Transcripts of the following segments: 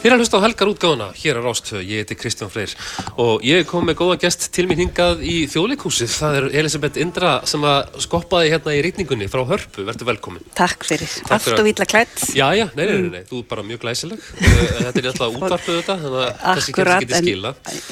Þið að hlusta á helgarútgáfuna hér á Rás 2. Ég heiti Kristján Freyr og ég kom með góða gest til mín hingað í Þjóðleikhúsið. Það Elísabet Indra sem að skoppaði hérna í ritningunni frá Hörpu. Vertu velkomin. Takk fyrir. Allt og illa klædd. Jæja, nei. Þú er bara mjög glæsileg. Þetta alltaf útvarpið þetta, þannig að kannski getið skila.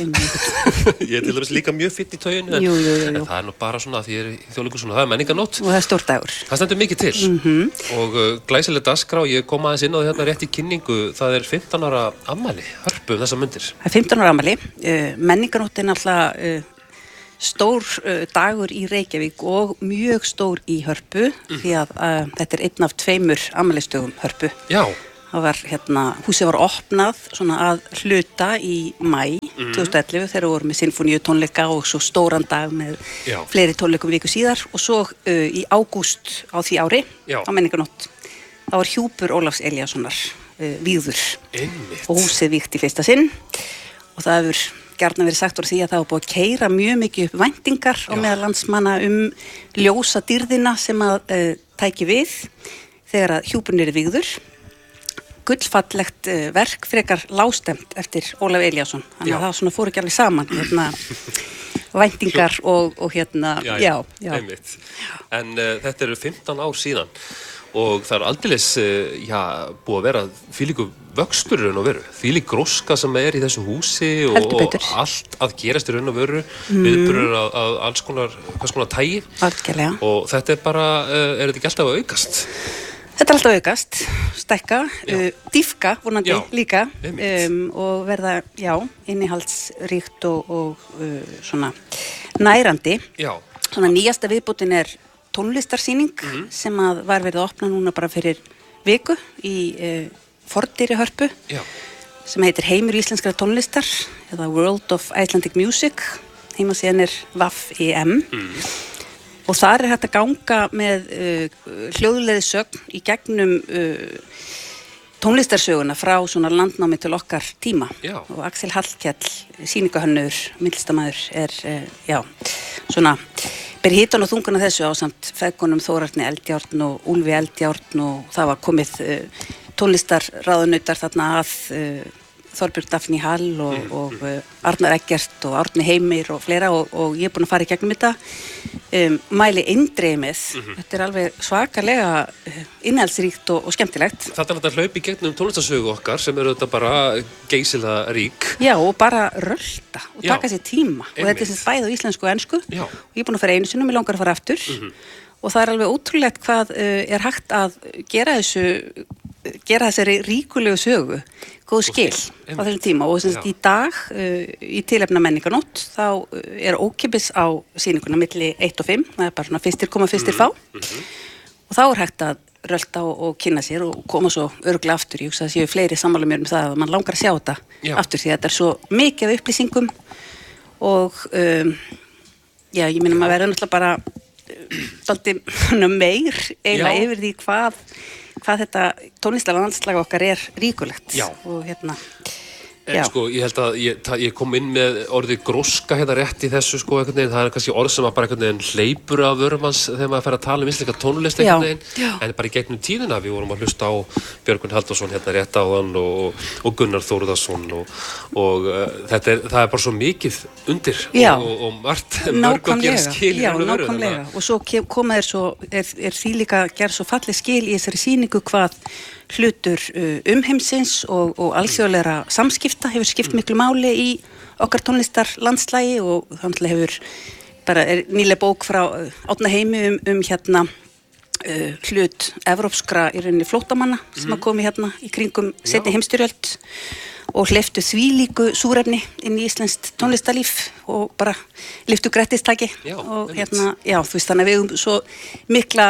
Ég til dæmis líka mjög fitt í tauginu, en það er nú bara svona að því ég er í Þjóðleikhúsinu. Það er menningarnótt. Og það er stór dagur. Það stendur mikið til. Og glæsileg dagskrá, ég kom aðeins inn á hérna rétt í kynningu. Það er 15 ára afmæli Hörpu þessar mundir. Það er 15 ára afmæli. Menningarnótt er náttúrulega stór dagur í Reykjavík og mjög stór í Hörpu því að þetta er einn af 2 afmælisdögum Hörpu. Já. Það var húsið var opnað svona að hluta í maí 2011 þegar voru með sinfóníu tónleika og svo stóran dag með fleiri tónleikum viku síðar og svo í ágúst á því ári á menningarnótt. Það var hjúpur Ólafs Elíassonar vígður og húsið vígt í fyrsta sinn og það hefur gjarnan verið sagt úr því að það var búið að keyra mjög mikið upp væntingar á meðal landsmanna ljósa dýrðina sem að tæki við þegar að hjúpurinn er vígður. Gullfallegt verk frekar lágstemt eftir Ólaf Elíasson. Þannig að það svona fór ekki alveg saman væntingar og já. Einmitt. En þetta eru 15 ár síðan og það er aldeilis búið að vera þvílíkur vöxtur í raun og veru. Þvílík gróska sem er í þessu húsi og allt að gerast í raun og veru. Viðburður að hvers konar tægi. Algjörlega. Og þetta er bara, er þetta ekki alltaf að aukast? Þetta er alltaf aukast, stækka, dýpka vonandi líka og verða, innihaldsríkt og svona nærandi. Já. Svona nýjasta viðbótin er tónlistarsýning sem að var verið að opna núna bara fyrir viku í Fordyri Hörpu sem heitir Heimur íslenskrar tónlistar eða World of Icelandic Music. Heimasíðan er WAF.EM. Og þar er hægt að ganga með hljóðleiðsögn í gegnum tónlistarsöguna frá svona landnámi til okkar tíma. Já. Og Axel Hallkell, sýningahönnur, myndlistarmaður, er svona ber hitann og þungan af þessu ásamt feðgunum Þórarni Eldjárn og Úlfi Eldjárn og það var komið tónlistarráðunautar þarna að Þorbjörg Dafni Hall og Arnar Eggert og Árni Heimir og fleira og ég er búin að fara í gegnum þetta. Mæli eindregið með. Þetta er alveg svakalega innihaldsríkt og skemmtilegt. Þetta er að hlaupa í gegnum tónlistarsögu okkar sem eru þetta bara geysilega rík. Já, og bara rölda og taka sér tíma. Og þetta er sem bæði á íslensku og ensku. Já. Og ég er búin að fara einu sinni og mig langar að fara aftur. Og það er alveg ótrúlegt hvað er hægt að gera þessari ríkulegu sögu góð skil á þessum tíma og í dag í tilefna menningarnótt þá er ókeypis á sýninguna milli 1 og 5, það er bara svona fyrstir koma fyrstir fá og þá er hægt að rölda og kynna sér og koma svo örugglega aftur. Ég hugsa að séu fleiri sammála mér það að mann langar að sjá þetta aftur því að þetta er svo mikið af upplýsingum og ég meina maður verður náttúrulega bara dálítið meir eiginlega yfir því hvað þetta tónlistarlandslag okkar er ríkulegt. Já. Og Sko, ég held að ég kom inn með orðið gróska hérna rétt í þessu sko einhvern veginn, það er kannski orð sem að bara einhvern veginn hleypur af vörumans þegar maður fer að tala íslenska tónlist einhvern veginn, en bara í gegnum tíðina við vorum að hlusta á Björgvin Halldórsson hérna rétt áðan og Gunnar Þórðarson og það er bara svo mikið undir og margt mörg að gera skil í raun og veru. Nákvæmlega, og svo koma er því líka gerð svo fallið skil í þessari sýningu hvað hlutur umheimsins og alþjóðlegra samskipta hefur skipt miklu máli í okkar tónlistarlandslægi og þannig hefur bara nýleg bók frá Árna Heimi hlut evrópskra í rauninni flóttamanna sem að komi hérna í kringum seinni heimsstyrjöld og hleyptu þvílíku súrefni inn í íslenskt tónlistarlíf og bara lyftu grettistaki og þú veist þannig að við svo mikla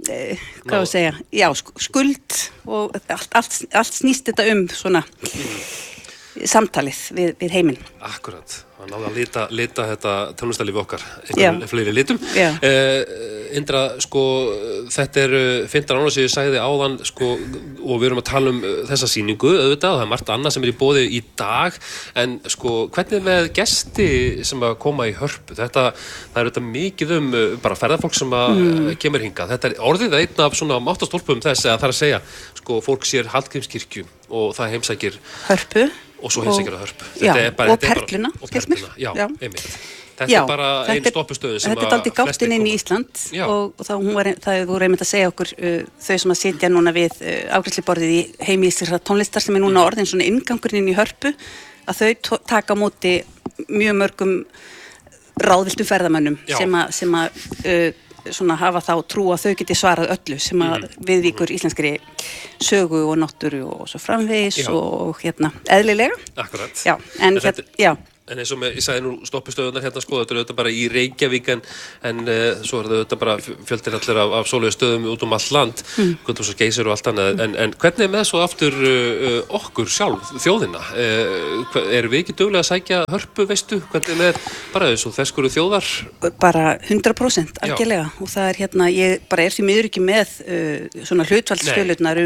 skuld og allt snýst þetta svona samtalið við heiminn. Akkurat, það náði að lita þetta tónlistarlífi okkar fleiri litum. Indra, sko, þetta 15 ára sem ég sagði áðan, sko, og við erum að tala þessa sýningu, auðvitað, það margt annað sem í boði í dag, en sko, hvernig með gesti sem að koma í Hörpu? Það er auðvitað mikið bara ferðafólk sem að kemur hingað. Þetta orðið einn af svona máttastólpum þess að það að segja, sko, fólk sér Hallgrímskirkju og það heimsækir Hörpu og svo heimsækir að Hörpu. Og Perluna, skilst mér. Já, einmitt. Þetta er bara ein stoppustöðin sem að flestir koma. Þetta er aldrei gáttinn inn í Ísland og það voru einmitt að segja okkur þau sem að sitja núna við afgreiðsluborðið í heimi íslenskrar tónlistar sem er núna orðin svona inngangurinn inn í Hörpu, að þau taka á móti mjög mörgum ráðvilltum ferðamönnum sem að svona hafa þá trú að þau geti svarað öllu sem að viðvíkur íslenskri sögu og náttúru og svo framvegis og eðlilega. Akkurat. Já, En eins og ég sagði nú stoppustöðunar hérna sko, þetta er auðvitað bara í Reykjavík en svo er það auðvitað bara fjöldir allir af svoleiðis stöðum út um allt land, Gullfoss og Geysir og allt annað, en hvernig er með svo aftur okkur sjálf, þjóðina? Erum við ekki duglega að sækja Hörpu, veistu? Hvernig er með bara þessu þeskuru þjóðar? Bara 100% algjörlega og það er ég bara er því miður ekki með svona hlutfallstölurnar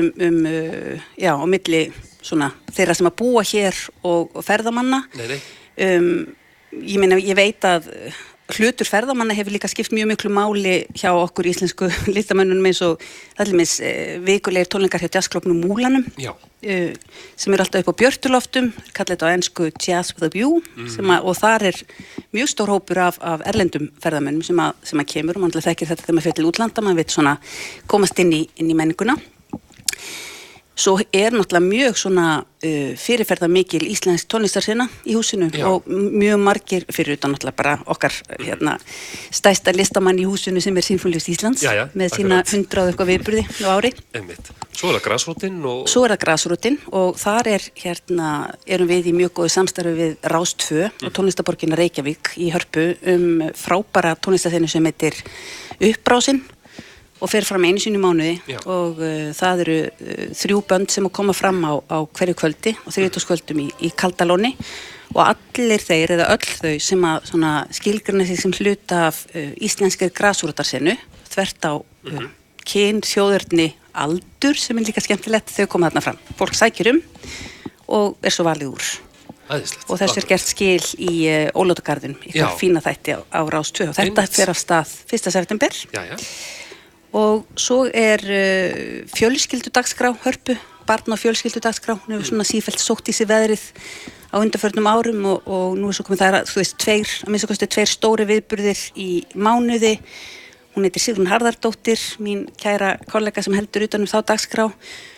á milli svona þeirra sem að búa hér og ferðamanna. Nei. Ég meina, ég veit að hlutur ferðamanna hefur líka skipt mjög miklu máli hjá okkur íslensku listamönnunum eins og allir vikulegir tónleikar hjá jazzklubnum Múlanum sem eru alltaf upp á Björtuloftum, kallið þetta á ensku Jazz with a View og þar er mjög stór hópur af erlendum ferðamönnum sem að kemur og mann þekkir þetta þegar maður fer til útlanda, maður veit svona komast inn í menninguna. Svo er náttúrulega mjög svona fyrirferða mikil íslensk tónlistarsena í húsinu og mjög margir fyrir utan náttúrulega bara okkar stærsta listamann í húsinu sem er Sinfóníulist Íslands með sína 100 og eitthvað viðburði á ári. Einmitt. Svo er það grasrótin og... Svo er það grasrótin og þar erum við í mjög góðu samstarfi við Rás 2 og tónlistaborgina Reykjavík í Hörpu frábæra tónlistarþenu sem heitir Upprásin og fer fram einu sinni í mánuði og það eru 3 bönd sem að koma fram á hverju kvöldi og 30-kvöldum í Kaldalóni og allir þeir eða öll þau sem að svona skilgreina sig sem hluta af íslenskri grasrótarsenu þvert á kyn, þjóðerni, aldur sem er líka skemmtilegt, þau koma þarna fram. Fólk sækir og er svo valið úr. Æðislegt. Og þessu er gert skil í Ólótagarðinum, ykkur fína þætti á Rás 2 og þetta fer af stað 1. september. Og svo er fjölskyldudagskrá Hörpu, barn- og fjölskyldudagskrá, hún hefur svona sífellt sótt í sig veðrið á undanförnum árum og nú er svo komið það að að minnsta kosti 2 stóri viðburðir í mánuði. Hún heitir Sigrún Harðardóttir, mín kæra kollega sem heldur utan þá dagskrá.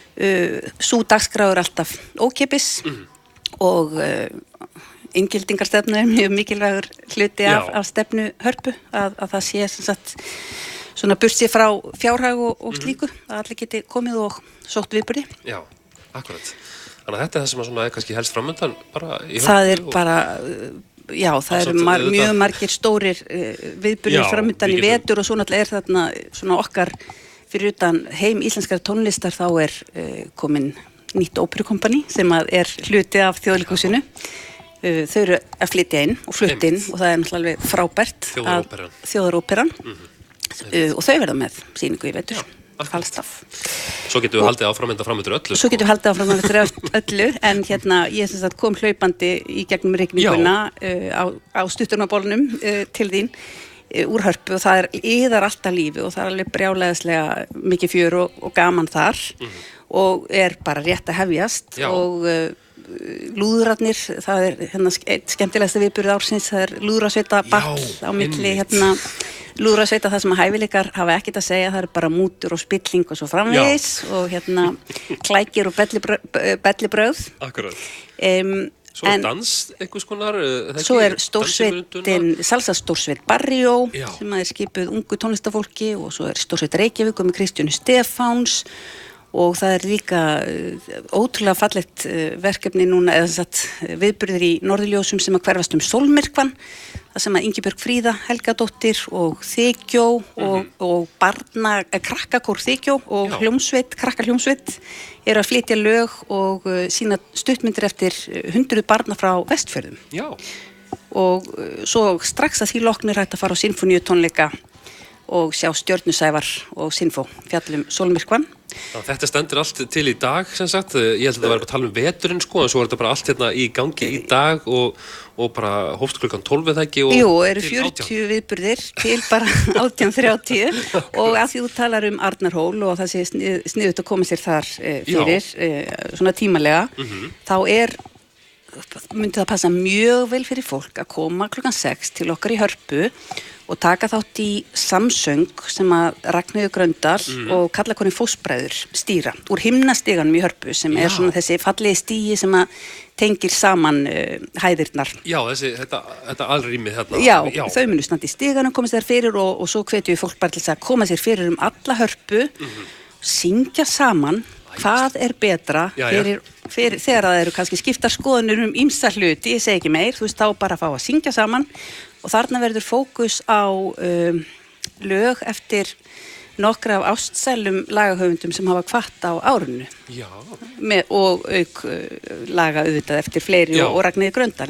Sú dagskrá er alltaf ókeypis og inngildingarstefna er mjög mikilvægur hluti af stefnu Hörpu að það sé sem sagt svona bursið frá fjárhag og slíku að allir geti komið og sótt viðburði. Já, akkurat. Þannig að þetta er það sem svona er kannski helst framundan bara í Hörpu. Það er bara, það eru mjög margir stórir viðburðir framundan í vetur og svo náttúrulega er þarna svona okkar fyrir utan heim íslenskar tónlistar þá er komin nýtt óperukompani sem að er hluti af Þjóðleikhúsinu. Þau eru að flytja inn og flutt inn og það er náttúrulega frábært Þjóðaróperan. Og þau verða með sýningu í vetur allstaf. Svo getum við haldið áfram framöndur öllu. Svo getum við haldið áfram öllu en ég sem sagt kom hlaupandi í gegnum rigninguna á stuttunarbólnum til þín úr Hörpu og það er yðar alltaf lífi og það er alveg brjálæðislega mikið fjör og gaman þar og er bara rétt að hefjast og lúðrarnir, það er skemmtilegasta viðburð ársins, það er lúðrasveita ball á milli lúðrasveita það sem að hæfileikar hafa ekkert að segja, það er bara mútur og spilling og svo framvegis og klækir og bellibröð. Akkurat. Svo er dans einhvers konar? Svo er stórsveitin, salsastórsveit Barrio sem er skipuð ungu tónlistafólki og svo er stórsveit Reykjavík með Kristjánu Stefáns og það er líka ótrúlega fallegt verkefni núna eða viðburðir í Norðurljósum sem að hverfast sólmyrkvann það sem að Ingibjörg Fríða Helgadóttir og Þykjó og krakkakór Þykjó og krakkahljómsveit eru að flytja lög og sína stuttmyndir eftir 100 barna frá Vestfjörðum. Já. Og svo strax að því loknir hægt að fara á sinfóníutónleika og sjá Stjörnusævar og Sinfó fjallum sólmyrkvann. Þetta stendur allt til í dag, sem sagt. Ég held að það var að tala veturinn, sko, en svo þetta bara allt hérna í gangi í dag og bara hófst klukkan 12 eða ekki. Jú, eru 40 viðburðir til bara 18:30 og að því þú talar Arnarhól og það sé sniðugt að koma sér þar fyrir, svona tímalega, þá myndi það passa mjög vel fyrir fólk að koma klukkan 6 til okkar í Hörpu og taka þátt í samsöng sem að Ragnheiður Gröndal og Kallakonin Fósbræður stýra úr himnastiganum í Hörpu sem svona þessi fallegi stigi sem að tengir saman hæðirnar. Já, þetta alrými þarna. Já, þau munu standa í stiganum, komast þær fyrir og svo hvetjum við fólk bara til að koma sér fyrir alla Hörpu, syngja saman hvað betra fyrir þegar það eru kannski skiptar skoðunir ýmsa hluti, ég segi ekki meir, þú veist, þá bara fá að syngja saman og þarna verður fókus á lög eftir nokkra af ástsælum lagahöfundum sem hafa kvatt á árinu. Já. Og auk laga auðvitað eftir fleiri og Ragnheiður Gröndal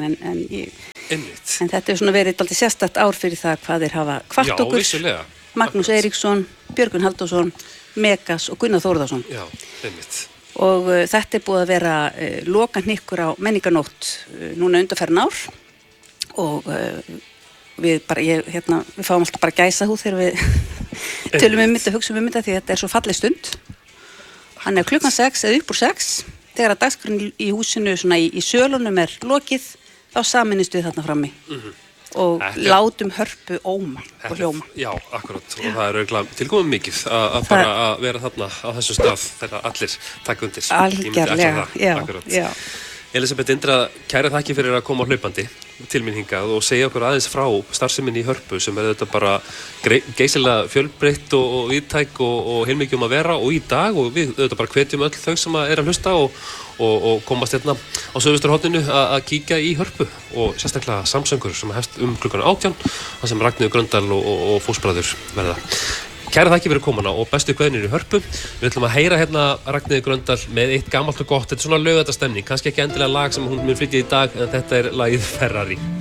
en þetta svona verið dálítið sérstakt ár fyrir það hvað þeir hafa kvatt okkur. Vissulega. Magnús Eiríksson, Björgvin Halldórsson, Megas og Gunnar Þórðarsson. Já, einmitt. Og þetta búið að vera lokahnykkur á menningarnótt núna undanfarin ár og við fáum alltaf bara gæsahúð þegar við tölum þetta, hugsum þetta því þetta svo falleg stund. Hann klukkan 6 eða upp úr 6 þegar að dagskránni í húsinu svona í sölunum lokið, þá saminist við þarna frammi. Og látum Hörpu óma og hljóma. Já, akkurat, og það örugglega tilkomið mikið að vera þarna á þessu stað þegar allir taka undir. Algerlega, já. Elisabeth Indra, kæra þakki fyrir að koma hlaupandi til mín hingað og segja okkur aðeins frá starfseminni í Hörpu sem þetta bara geysilega fjölbreytt og víðtæk og heilmikið að vera og í dag og við auðvitað bara hvetjum öll þau sem að hlusta og komast hérna á Suðvesturhorninu að kíkja í Hörpu og sérstaklega samsöngur sem hefst klukkan 18 þar sem Ragnheiður Gröndal og Fósbræður verða. Kæra þakki fyrir komuna og bestu kveðnir í Hörpu. Við ætlum að heyra hérna Ragnheiður Gröndal með eitt gamalt og gott, þetta svona laugardagstemning, kannski ekki endilega lag sem hún mun flytja í dag en þetta lagið Ferrari.